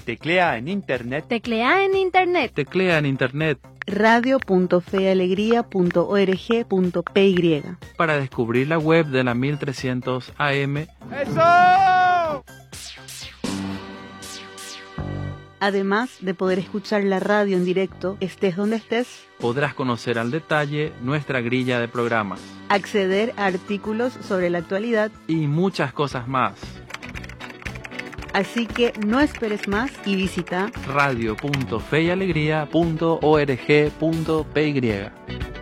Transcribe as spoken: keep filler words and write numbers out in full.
Teclea en internet. Teclea en internet. Teclea en internet. radio punto fe y alegría punto org punto p y Para descubrir la web de la mil trescientos A M. ¡Eso! Además de poder escuchar la radio en directo, estés donde estés, Podrás conocer al detalle nuestra grilla de programas acceder a artículos sobre la actualidad. y muchas cosas más. Así que no esperes más y visita radio punto fe y alegría punto org punto p y